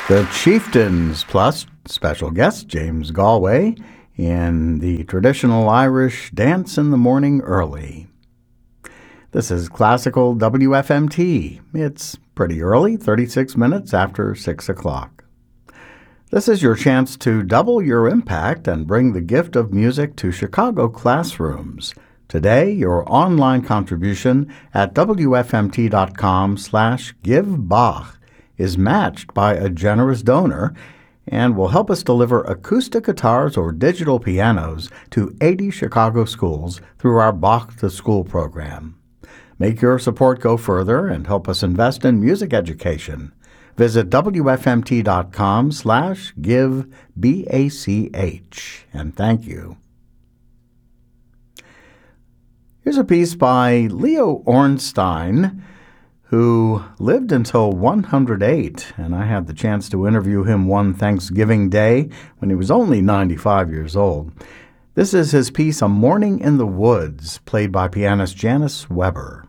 The Chieftains, plus special guest James Galway in the traditional Irish Dance in the Morning Early. This is Classical WFMT. It's pretty early, 36 minutes after 6 o'clock. This is your chance to double your impact and bring the gift of music to Chicago classrooms. Today, your online contribution at wfmt.com/givebach is matched by a generous donor and will help us deliver acoustic guitars or digital pianos to 80 Chicago schools through our Bach to School program. Make your support go further and help us invest in music education. Visit wfmt.com/givebach, and thank you. Here's a piece by Leo Ornstein, who lived until 108, and I had the chance to interview him one Thanksgiving Day when he was only 95 years old. This is his piece, A Morning in the Woods, played by pianist Janice Weber.